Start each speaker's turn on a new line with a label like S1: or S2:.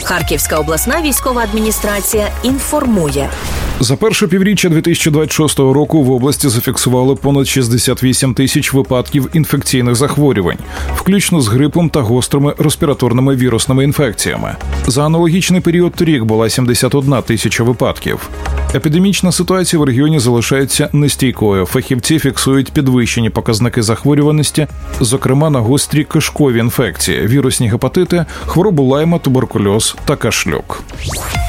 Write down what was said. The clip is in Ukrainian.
S1: Харківська обласна військова адміністрація інформує.
S2: За перше півріччя 2026 року в області зафіксували понад 68 тисяч випадків інфекційних захворювань, включно з грипом та гострими респіраторними вірусними інфекціями. За аналогічний період торік була 71 тисяча випадків. Епідемічна ситуація в регіоні залишається нестійкою. Фахівці фіксують підвищені показники захворюваності, зокрема на гострі кишкові інфекції, вірусні гепатити, хворобу Лайма, туберкульоз та кашлюк.